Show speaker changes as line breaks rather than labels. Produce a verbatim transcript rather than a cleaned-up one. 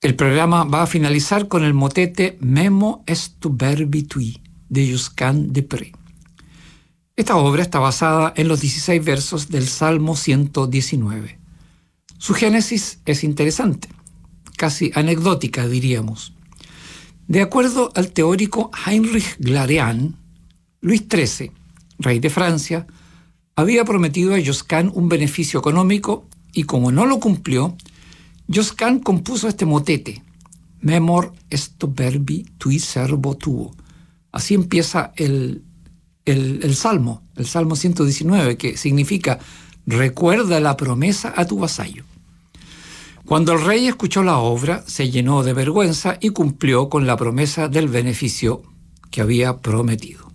El programa va a finalizar con el motete Memo est tu verbi tui de Josquin des Prez. Esta obra está basada en los dieciséis versos del Salmo ciento diecinueve. Su génesis es interesante, casi anecdótica diríamos. De acuerdo al teórico Heinrich Glarean, Luis trece, rey de Francia, había prometido a Josquin un beneficio económico y como no lo cumplió, Josquin compuso este motete, Memor est tu verbi tui servo tuo. Así empieza el, el, el Salmo, el Salmo ciento diecinueve, que significa recuerda la promesa a tu vasallo. Cuando el rey escuchó la obra, se llenó de vergüenza y cumplió con la promesa del beneficio que había prometido.